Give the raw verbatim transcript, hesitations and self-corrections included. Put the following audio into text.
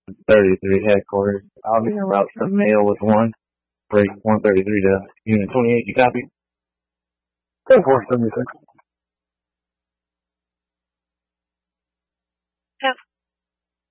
thirty-three headquarters. I'll be en route to the mail with one. Break one thirty-three to Unit twenty-eight. You copy? ten four seventy-six.